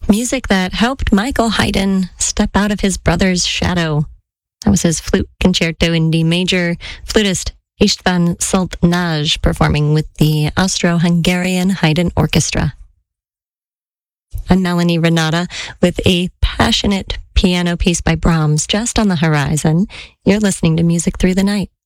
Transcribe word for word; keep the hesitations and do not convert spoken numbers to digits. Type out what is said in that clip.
Music that helped Michael Haydn step out of his brother's shadow. That was his flute concerto in D major. Flutist István Szolnay performing with the Austro-Hungarian Haydn Orchestra. I'm Melanie Renata with a passionate piano piece by Brahms just on the horizon. You're listening to Music Through the Night.